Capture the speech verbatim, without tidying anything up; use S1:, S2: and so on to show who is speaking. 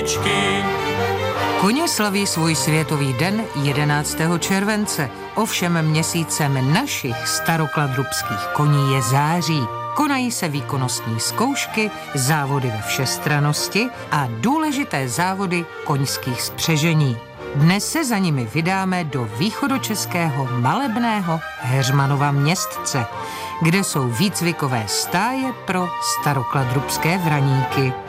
S1: kočičky.
S2: Koně slaví svůj světový den jedenáctého července. Ovšem měsícem našich starokladrubských koní je září. Konají se výkonnostní zkoušky, závody ve všestrannosti a důležité závody koňských spřežení. Dnes se za nimi vydáme do východočeského malebného Heřmanova Městce, kde jsou výcvikové stáje pro starokladrubské vraníky.